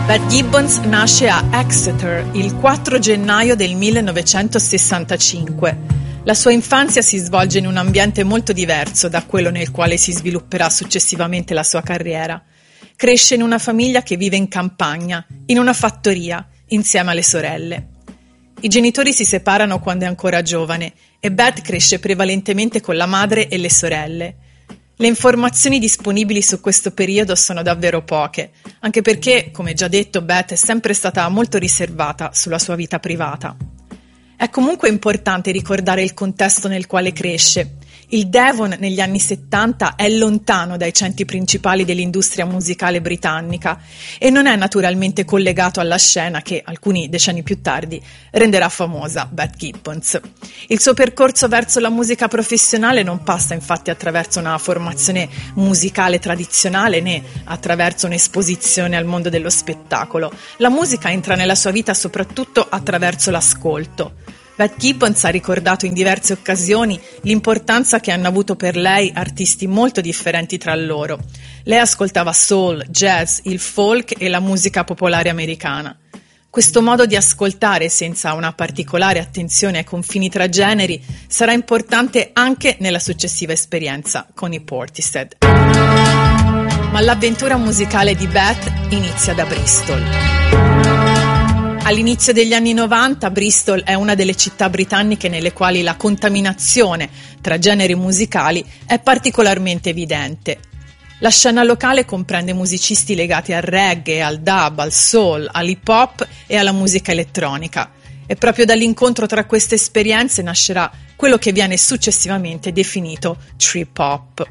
Beth Gibbons nasce a Exeter il 4 gennaio del 1965. La sua infanzia si svolge in un ambiente molto diverso da quello nel quale si svilupperà successivamente la sua carriera. Cresce in una famiglia che vive in campagna, in una fattoria, insieme alle sorelle. I genitori si separano quando è ancora giovane e Beth cresce prevalentemente con la madre e le sorelle. Le informazioni disponibili su questo periodo sono davvero poche, anche perché, come già detto, Beth è sempre stata molto riservata sulla sua vita privata. È comunque importante ricordare il contesto nel quale cresce. Il Devon negli anni 70 è lontano dai centri principali dell'industria musicale britannica e non è naturalmente collegato alla scena che, alcuni decenni più tardi, renderà famosa Beth Gibbons. Il suo percorso verso la musica professionale non passa infatti attraverso una formazione musicale tradizionale né attraverso un'esposizione al mondo dello spettacolo. La musica entra nella sua vita soprattutto attraverso l'ascolto. Beth Gibbons ha ricordato in diverse occasioni l'importanza che hanno avuto per lei artisti molto differenti tra loro. Lei ascoltava soul, jazz, il folk e la musica popolare americana. Questo modo di ascoltare senza una particolare attenzione ai confini tra generi sarà importante anche nella successiva esperienza con i Portishead. Ma l'avventura musicale di Beth inizia da Bristol. All'inizio degli anni 90 Bristol è una delle città britanniche nelle quali la contaminazione tra generi musicali è particolarmente evidente. La scena locale comprende musicisti legati al reggae, al dub, al soul, all'hip hop e alla musica elettronica. E proprio dall'incontro tra queste esperienze nascerà quello che viene successivamente definito trip hop.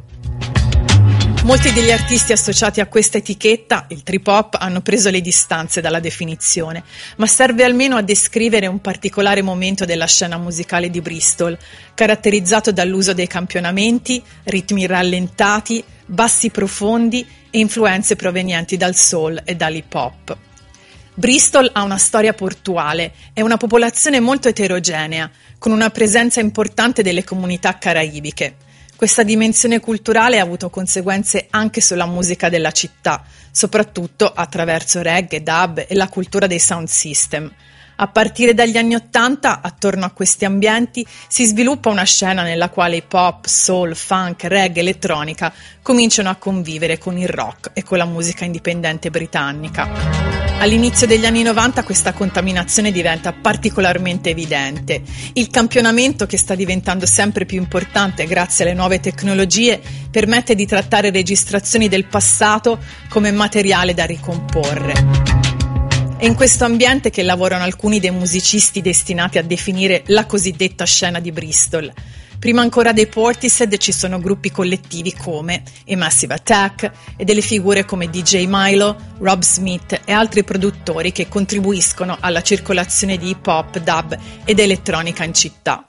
Molti degli artisti associati a questa etichetta, il trip hop, hanno preso le distanze dalla definizione, ma serve almeno a descrivere un particolare momento della scena musicale di Bristol, caratterizzato dall'uso dei campionamenti, ritmi rallentati, bassi profondi e influenze provenienti dal soul e dall'hip hop. Bristol ha una storia portuale e una popolazione molto eterogenea, con una presenza importante delle comunità caraibiche. Questa dimensione culturale ha avuto conseguenze anche sulla musica della città, soprattutto attraverso reggae, dub e la cultura dei sound system. A partire dagli anni '80, attorno a questi ambienti, si sviluppa una scena nella quale hip hop, soul, funk, reggae, elettronica cominciano a convivere con il rock e con la musica indipendente britannica. All'inizio degli anni 90 questa contaminazione diventa particolarmente evidente. Il campionamento, che sta diventando sempre più importante grazie alle nuove tecnologie, permette di trattare registrazioni del passato come materiale da ricomporre. È in questo ambiente che lavorano alcuni dei musicisti destinati a definire la cosiddetta scena di Bristol. Prima ancora dei Portishead ci sono gruppi collettivi come i Massive Attack e delle figure come DJ Milo, Rob Smith e altri produttori che contribuiscono alla circolazione di hip hop, dub ed elettronica in città.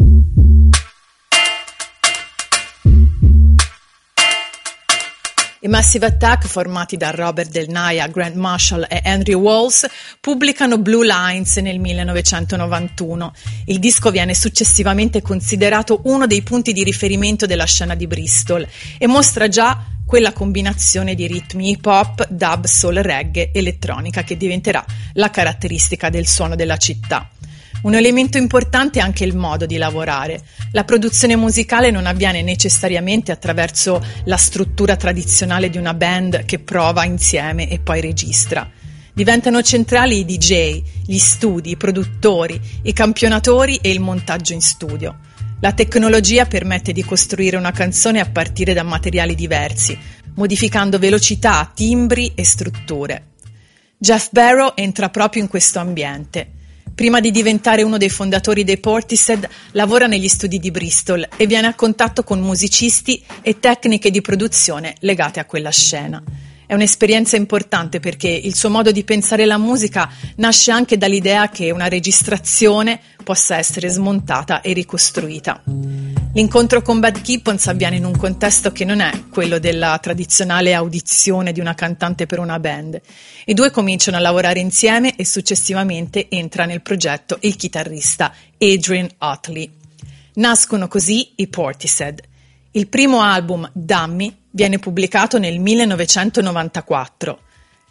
I Massive Attack, formati da Robert Del Naja, Grant Marshall e Henry Walls, pubblicano Blue Lines nel 1991. Il disco viene successivamente considerato uno dei punti di riferimento della scena di Bristol e mostra già quella combinazione di ritmi hip hop, dub, soul, reggae, elettronica che diventerà la caratteristica del suono della città. Un elemento importante è anche il modo di lavorare. La produzione musicale non avviene necessariamente attraverso la struttura tradizionale di una band che prova insieme e poi registra. Diventano centrali i DJ, gli studi, i produttori, i campionatori e il montaggio in studio. La tecnologia permette di costruire una canzone a partire da materiali diversi, modificando velocità, timbri e strutture. Jeff Barrow entra proprio in questo ambiente. Prima di diventare uno dei fondatori dei Portishead, lavora negli studi di Bristol e viene a contatto con musicisti e tecniche di produzione legate a quella scena. È un'esperienza importante perché il suo modo di pensare la musica nasce anche dall'idea che una registrazione possa essere smontata e ricostruita. L'incontro con Beth Gibbons avviene in un contesto che non è quello della tradizionale audizione di una cantante per una band. I due cominciano a lavorare insieme e successivamente entra nel progetto il chitarrista Adrian Utley. Nascono così i Portishead. Il primo album, Dummy, viene pubblicato nel 1994.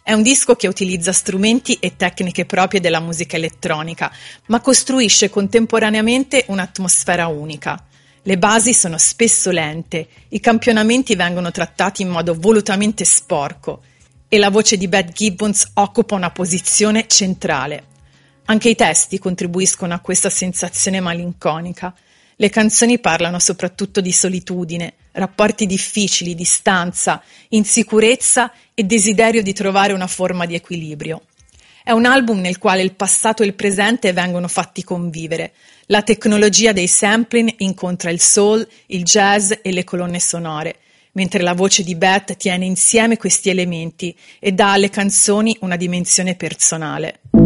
È un disco che utilizza strumenti e tecniche proprie della musica elettronica, ma costruisce contemporaneamente un'atmosfera unica. Le basi sono spesso lente, i campionamenti vengono trattati in modo volutamente sporco e la voce di Beth Gibbons occupa una posizione centrale. Anche i testi contribuiscono a questa sensazione malinconica. Le canzoni parlano soprattutto di solitudine, rapporti difficili, distanza, insicurezza e desiderio di trovare una forma di equilibrio. È un album nel quale il passato e il presente vengono fatti convivere. La tecnologia dei sampling incontra il soul, il jazz e le colonne sonore, mentre la voce di Beth tiene insieme questi elementi e dà alle canzoni una dimensione personale.